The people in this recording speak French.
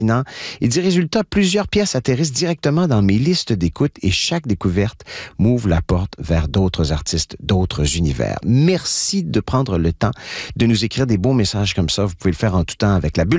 Il dit, résultat, plusieurs pièces atterrissent directement dans mes listes d'écoute et chaque découverte m'ouvre la porte vers d'autres artistes, d'autres univers. Merci de prendre le temps de nous écrire des beaux messages comme ça. Vous pouvez le faire en tout temps avec la bulle